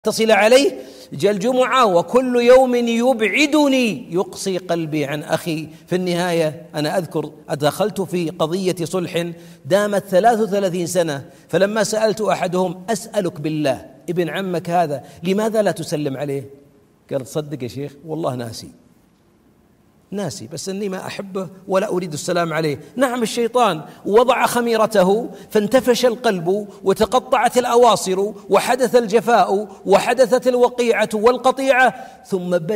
تصل عليه جاء الجمعة وكل يوم يبعدني يقصي قلبي عن أخي. في النهاية أنا أذكر دخلت في قضية صلح دامت 33 سنة، فلما سألت أحدهم أسألك بالله ابن عمك هذا لماذا لا تسلم عليه؟ قال صدق يا شيخ والله ناسي بس أني ما أحبه ولا أريد السلام عليه. نعم الشيطان وضع خميرته فانتفش القلب وتقطعت الأواصر وحدث الجفاء وحدثت الوقيعة والقطيعة، ثم